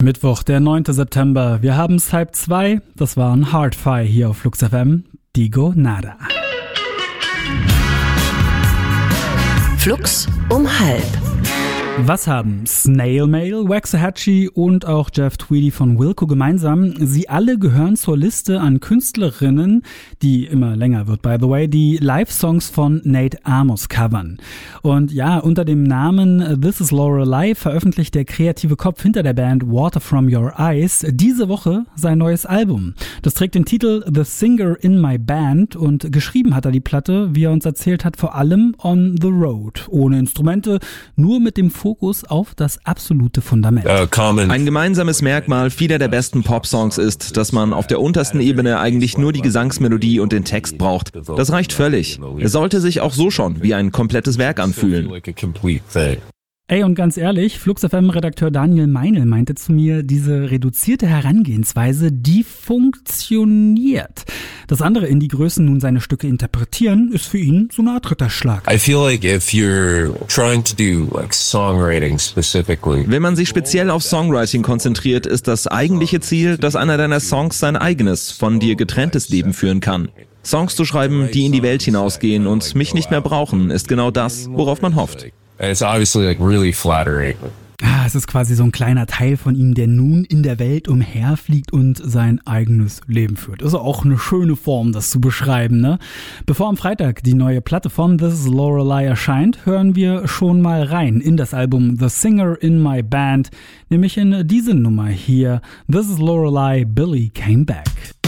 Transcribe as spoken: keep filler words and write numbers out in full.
Mittwoch, der neunte September. Wir haben's halb zwei. Das war ein Hard-Fi hier auf Flux F M. Digo Nada. Flux um halb. Was haben Snail Mail, Waxahachie und auch Jeff Tweedy von Wilco gemeinsam? Sie alle gehören zur Liste an Künstlerinnen, die immer länger wird, by the way, die Live-Songs von Nate Amos covern. Und ja, unter dem Namen This is Lorelei veröffentlicht der kreative Kopf hinter der Band Water From Your Eyes diese Woche sein neues Album. Das trägt den Titel The Singer in My Band und geschrieben hat er die Platte, wie er uns erzählt hat, vor allem on the road. Ohne Instrumente, nur mit dem Fokus auf das absolute Fundament. Ein gemeinsames Merkmal vieler der besten Pop-Songs ist, dass man auf der untersten Ebene eigentlich nur die Gesangsmelodie und den Text braucht. Das reicht völlig. Es sollte sich auch so schon wie ein komplettes Werk anfühlen. Ey, und ganz ehrlich, Flux F M-Redakteur Daniel Meinl meinte zu mir, diese reduzierte Herangehensweise, die funktioniert. Dass andere Indie-Größen nun seine Stücke interpretieren, ist für ihn so eine Art Ritterschlag. I feel like if you're trying to do like songwriting specifically. Wenn man sich speziell auf Songwriting konzentriert, ist das eigentliche Ziel, dass einer deiner Songs sein eigenes, von dir getrenntes Leben führen kann. Songs zu schreiben, die in die Welt hinausgehen und mich nicht mehr brauchen, ist genau das, worauf man hofft. It's obviously like really flattering. Ah, es ist quasi so ein kleiner Teil von ihm, der nun in der Welt umherfliegt und sein eigenes Leben führt. Ist auch eine schöne Form, das zu beschreiben, ne? Bevor am Freitag die neue Platte von This is Lorelei erscheint, hören wir schon mal rein in das Album The Singer in My Band, nämlich in diese Nummer hier. This is Lorelei, Billy Came Back.